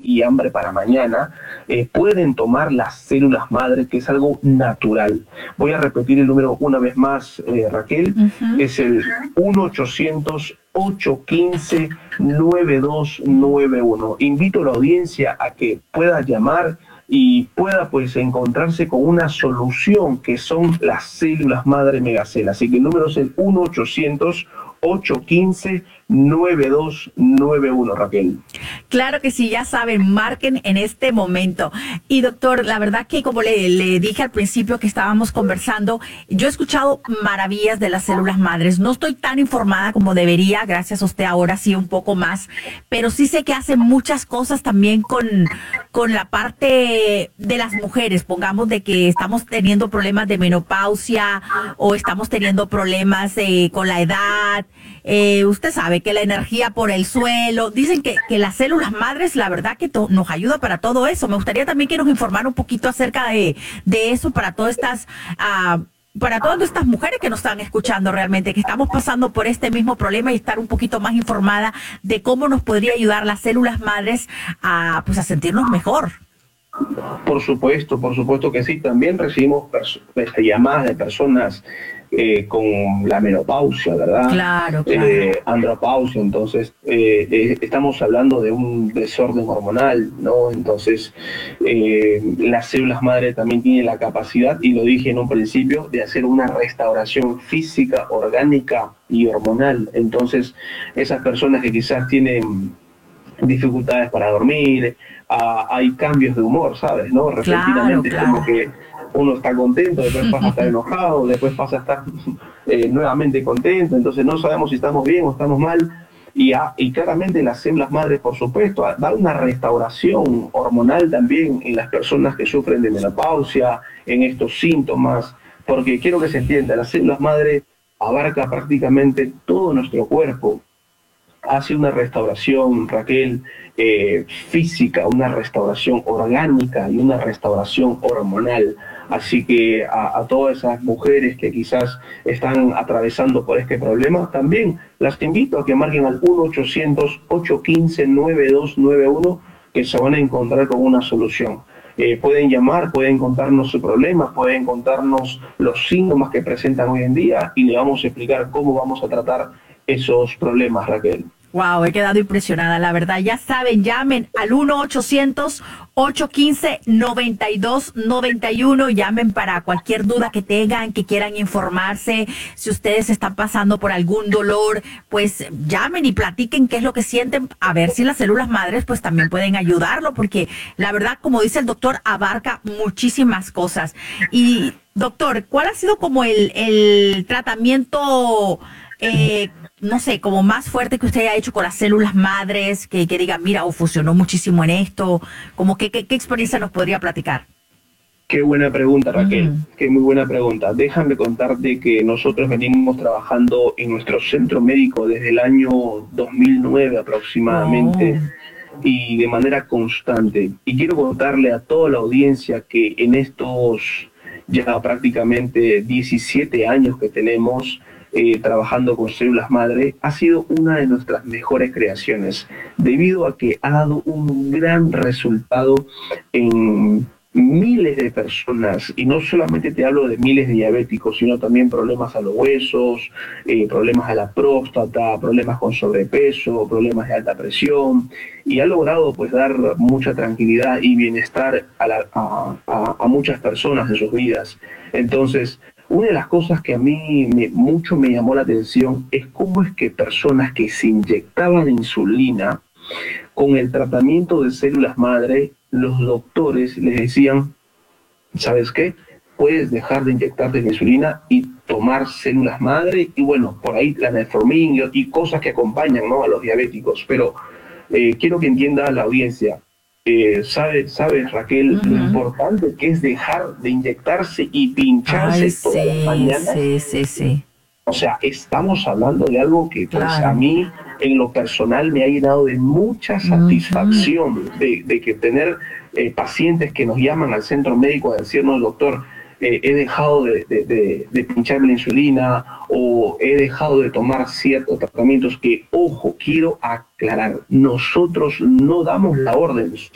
y hambre para mañana, pueden tomar las células madre, que es algo natural. Voy a repetir el número una vez más, Raquel. Es el 1-800-815-9291. Invito a la audiencia a que pueda llamar y pueda pues encontrarse con una solución, que son las células madre Megacel. Así que el número es el 1-800-815-9291, Raquel. Claro que sí, ya saben, marquen en este momento. Y doctor, la verdad que como le dije al principio que estábamos conversando, yo he escuchado maravillas de las células madres. No estoy tan informada como debería, gracias a usted ahora sí un poco más, pero sí sé que hacen muchas cosas también con la parte de las mujeres. Pongamos de que estamos teniendo problemas de menopausia o estamos teniendo problemas con la edad. Usted sabe que la energía por el suelo, dicen que las células madres, la verdad que nos ayuda para todo eso. Me gustaría también que nos informara un poquito acerca de eso para todas estas mujeres que nos están escuchando realmente, que estamos pasando por este mismo problema, y estar un poquito más informada de cómo nos podría ayudar las células madres a sentirnos mejor. Por supuesto que sí. También recibimos llamadas de personas con la menopausia, ¿verdad? Claro. Andropausia. Entonces, estamos hablando de un desorden hormonal, ¿no? Entonces, las células madre también tienen la capacidad, y lo dije en un principio, de hacer una restauración física, orgánica y hormonal. Entonces, esas personas que quizás tienen dificultades para dormir, hay cambios de humor, ¿sabes? ¿No? Repentinamente claro. Como que uno está contento, después pasa a estar enojado, después pasa a estar nuevamente contento. Entonces no sabemos si estamos bien o estamos mal. Y claramente las células madres, por supuesto, dan una restauración hormonal también en las personas que sufren de menopausia, en estos síntomas, porque quiero que se entienda, las células madres abarca prácticamente todo nuestro cuerpo. Hace una restauración, Raquel, física, una restauración orgánica y una restauración hormonal. Así que a todas esas mujeres que quizás están atravesando por este problema, también las invito a que marquen al 1-800-815-9291, que se van a encontrar con una solución. Pueden llamar, pueden contarnos su problema, pueden contarnos los síntomas que presentan hoy en día, y le vamos a explicar cómo vamos a tratar esos problemas, Raquel. Wow, he quedado impresionada, la verdad. Ya saben, llamen al 1-800-815-9291. Llamen para cualquier duda que tengan, que quieran informarse. Si ustedes están pasando por algún dolor, pues llamen y platiquen qué es lo que sienten, a ver si las células madres pues también pueden ayudarlo, porque la verdad, como dice el doctor, abarca muchísimas cosas. Y doctor, ¿cuál ha sido como el tratamiento no sé, como más fuerte que usted haya hecho con las células madres, que diga, mira, funcionó muchísimo en esto? Como qué experiencia nos podría platicar? Qué buena pregunta, Raquel. Qué muy buena pregunta. Déjame contarte que nosotros venimos trabajando en nuestro centro médico desde el año 2009 aproximadamente, y de manera constante. Y quiero contarle a toda la audiencia que en estos ya prácticamente 17 años que tenemos trabajando con células madre, ha sido una de nuestras mejores creaciones, debido a que ha dado un gran resultado en miles de personas. Y no solamente te hablo de miles de diabéticos, sino también problemas a los huesos, problemas a la próstata, problemas con sobrepeso, problemas de alta presión, y ha logrado pues dar mucha tranquilidad y bienestar a muchas personas en sus vidas. Entonces, una de las cosas que a mí mucho me llamó la atención es cómo es que personas que se inyectaban insulina, con el tratamiento de células madre, los doctores les decían, ¿sabes qué? Puedes dejar de inyectarte la insulina y tomar células madre, y bueno, por ahí la metformin y cosas que acompañan, ¿no?, a los diabéticos. Pero quiero que entienda la audiencia. ¿Sabes, Raquel, lo importante que es dejar de inyectarse y pincharse todas las mañanas? Sí. O sea, estamos hablando de algo que pues Claro. a mí en lo personal me ha llenado de mucha satisfacción, de que tener pacientes que nos llaman al centro médico a decirnos, doctor, he dejado de pincharme la insulina, o he dejado de tomar ciertos tratamientos que, ojo, quiero aclarar, nosotros no damos la orden.